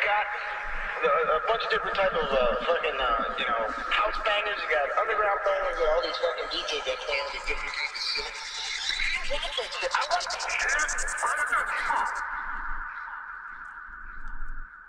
got a bunch of different type of fucking, house bangers. You got underground bangers. You got all these fucking DJs that play all these different kinds of shit. I like that shit. I like that.